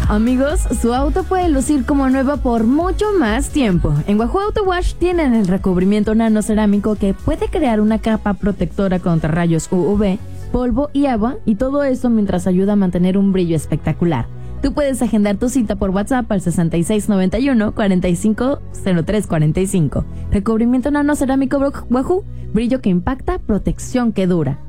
Amigos, su auto puede lucir como nuevo por mucho más tiempo. En Wahoo Auto Wash tienen el recubrimiento nanocerámico que puede crear una capa protectora contra rayos UV, polvo y agua, y todo eso mientras ayuda a mantener un brillo espectacular. Tú puedes agendar tu cita por WhatsApp al 6691-450345. Recubrimiento nanocerámico Wahoo, brillo que impacta, protección que dura.